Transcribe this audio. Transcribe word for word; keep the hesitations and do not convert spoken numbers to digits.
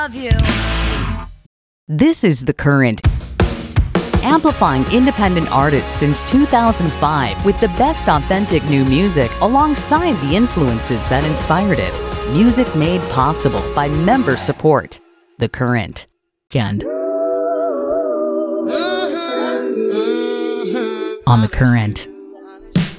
Love you. This is The Current, amplifying independent artists since two thousand five with the best authentic new music alongside the influences that inspired it. Music made possible by member support. The Current. And on The Current.